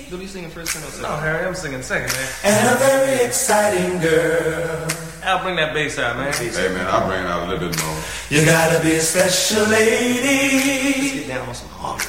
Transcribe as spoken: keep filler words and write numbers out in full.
Do you singing first or second? No, Harry, I'm singing second, man. And a very exciting girl. I'll bring that bass out, man. Hey, man, I'll bring it out a little bit more. You gotta be a special lady. Let's get down on some harmony.